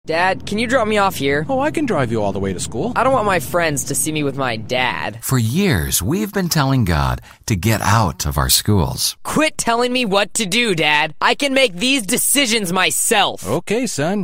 Dad, can you drop me off here? Oh, I can drive you all the way to school. I don't want my friends to see me with my dad. For years, we've been telling God to get out of our schools. Quit telling me what to do, Dad. I can make these decisions myself. Okay, son.